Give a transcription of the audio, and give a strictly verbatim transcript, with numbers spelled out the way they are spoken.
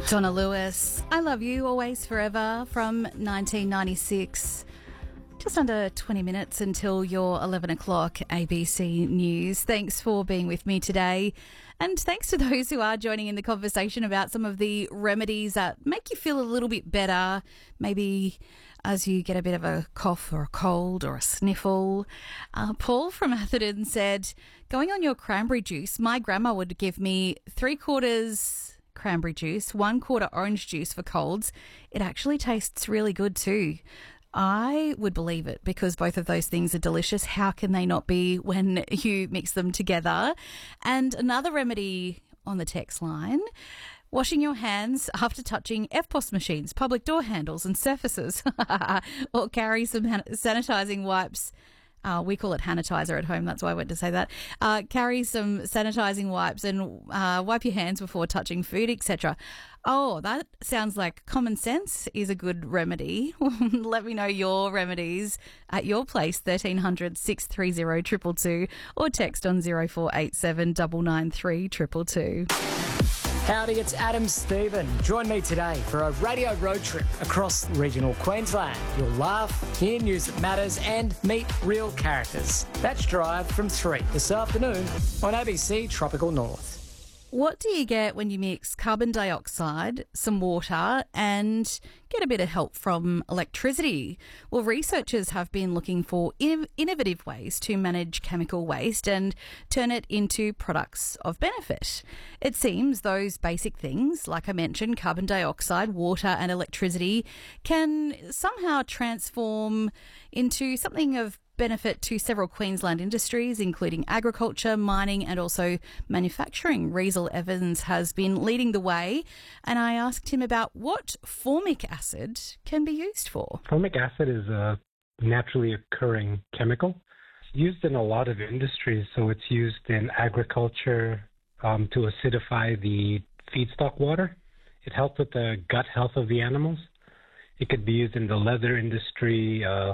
Donna Lewis, I Love You Always Forever from nineteen ninety-six. Just under twenty minutes until your eleven o'clock A B C News. Thanks for being with me today. And thanks to those who are joining in the conversation about some of the remedies that make you feel a little bit better, maybe as you get a bit of a cough or a cold or a sniffle. Uh, Paul from Atherton said, going on your cranberry juice, my grandma would give me three quarters cranberry juice, one quarter orange juice for colds. It actually tastes really good too. I would believe it because both of those things are delicious. How can they not be when you mix them together? And another remedy on the text line, washing your hands after touching F P O S machines, public door handles and surfaces, or carry some sanitising wipes. Uh, we call it sanitizer at home. That's why I went to say that. Uh, carry some sanitising wipes and uh, wipe your hands before touching food, et cetera. Oh, that sounds like common sense is a good remedy. Let me know your remedies at your place, thirteen hundred, six three zero, two two two, or text on zero four eight seven, nine nine three, two two two. Howdy, it's Adam Stephen. Join me today for a radio road trip across regional Queensland. You'll laugh, hear news that matters, and meet real characters. That's Drive from three this afternoon on A B C Tropical North. What do you get when you mix carbon dioxide, some water, and get a bit of help from electricity? Well, researchers have been looking for in- innovative ways to manage chemical waste and turn it into products of benefit. It seems those basic things, like I mentioned, carbon dioxide, water and electricity, can somehow transform into something of benefit to several Queensland industries, including agriculture, mining and also manufacturing. Riesel Evans has been leading the way, and I asked him about what formic acid can be used for. Formic acid is a naturally occurring chemical. It's used in a lot of industries, so it's used in agriculture um, to acidify the feedstock water. It helps with the gut health of the animals. It could be used in the leather industry, uh,